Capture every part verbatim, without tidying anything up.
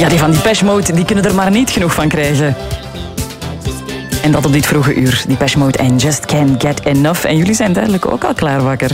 Ja, die van Depeche Mode, die kunnen er maar niet genoeg van krijgen. En dat op dit vroege uur. Depeche Mode en Just Can't Get Enough. En jullie zijn duidelijk ook al klaar wakker.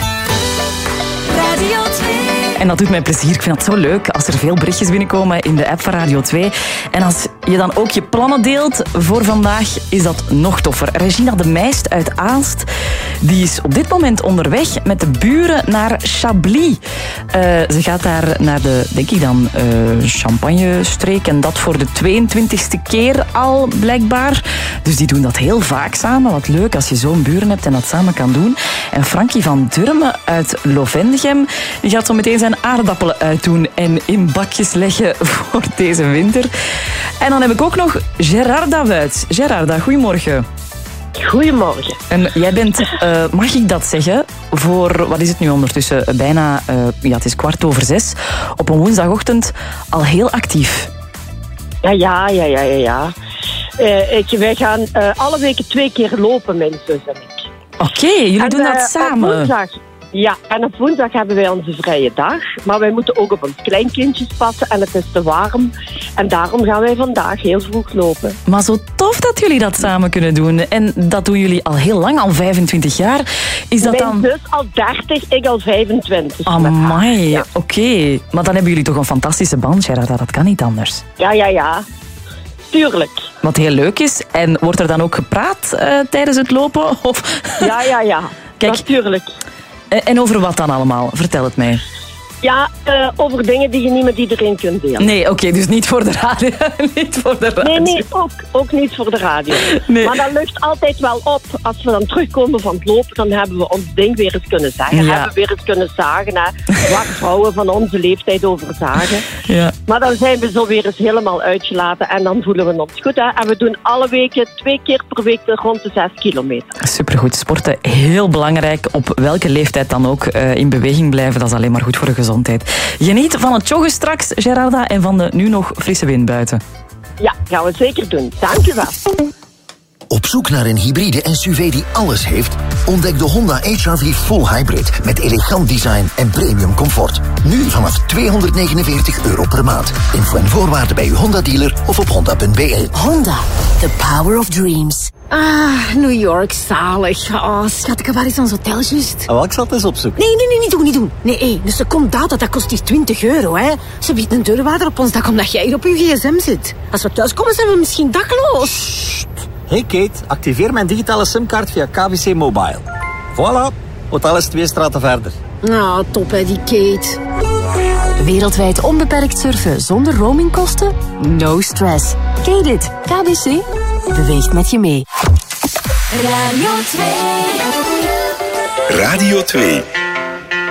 Radio twee. En dat doet mij plezier. Ik vind het zo leuk als er veel berichtjes binnenkomen in de app van Radio twee. En als je dan ook je plannen deelt voor vandaag, is dat nog toffer. Regina de Meist uit Aalst, die is op dit moment onderweg met de buren naar Chablis. Uh, ze gaat daar naar de, denk ik dan, uh, Champagne-streek. En dat voor de tweeëntwintigste keer al, blijkbaar. Dus die doen dat heel vaak samen. Wat leuk als je zo'n buren hebt en dat samen kan doen. En Frankie van Durmen uit Lovendegem, die gaat zo meteen zijn aardappelen uitdoen en in bakjes leggen voor deze winter. En dan heb ik ook nog Gerarda Wuits. Gerarda, goedemorgen. Goedemorgen. En jij bent, uh, mag ik dat zeggen, voor, wat is het nu ondertussen, bijna, uh, ja, het is kwart over zes, op een woensdagochtend al heel actief. Ja, ja, ja, ja, ja. ja. Uh, ik, wij gaan uh, alle weken twee keer lopen, mijn zus en ik. Oké, okay, jullie en, doen dat uh, samen. Op woensdag, ja, en op woensdag hebben wij onze vrije dag. Maar wij moeten ook op ons kleinkindjes passen en het is te warm. En daarom gaan wij vandaag heel vroeg lopen. Maar zo tof dat jullie dat samen kunnen doen. En dat doen jullie al heel lang, al vijfentwintig jaar. Is dat Mijn dan... zus al dertig, ik al vijfentwintig. Amai, ja. Oké. Okay. Maar dan hebben jullie toch een fantastische band, Gerarda. Dat kan niet anders. Ja, ja, ja. Tuurlijk. Wat heel leuk is. En wordt er dan ook gepraat uh, tijdens het lopen? Of... Ja, ja, ja. Kijk, natuurlijk. En over wat dan allemaal? Vertel het mij. Ja, uh, over dingen die je niet met iedereen kunt delen. Nee, oké, okay, dus niet voor de radio. niet voor de radio. Nee, nee, ook, ook niet voor de radio. Nee. Maar dat lucht altijd wel op. Als we dan terugkomen van het lopen, dan hebben we ons ding weer eens kunnen zeggen. Ja. Hebben we weer eens kunnen zagen, hè, waar vrouwen van onze leeftijd over zagen. Ja. Maar dan zijn we zo weer eens helemaal uitgelaten en dan voelen we ons goed. Hè. En we doen alle weken, twee keer per week, rond de zes kilometer. Supergoed. Sporten, heel belangrijk. Op welke leeftijd dan ook uh, in beweging blijven. Dat is alleen maar goed voor de gezondheid. Geniet van het joggen straks, Gerarda, en van de nu nog frisse wind buiten. Ja, gaan we zeker doen. Dank u wel. Op zoek naar een hybride S U V die alles heeft? Ontdek de Honda H R V Full Hybrid met elegant design en premium comfort. Nu vanaf tweehonderdnegenenveertig euro per maand. Info en voorwaarden bij uw Honda-dealer of op honda punt b e. Honda, the power of dreams. Ah, New York, zalig. Oh, schat, waar is ons hotel juist? Oh, ik zal het eens opzoeken. Nee, nee, nee, niet doen, niet doen. Nee, hé, dus er komt data, dat kost hier twintig euro, hè. Ze biedt een deurwaarder op ons dak omdat jij hier op je gsm zit. Als we thuiskomen, zijn we misschien dakloos. Sst. Hey Kate, activeer mijn digitale simkaart via K V C Mobile. Voilà, hotel is twee straten verder. Nou, top hè, die Kate. Wereldwijd onbeperkt surfen zonder roamingkosten? No stress. Kate it. K B C beweegt met je mee. Radio twee. Radio twee.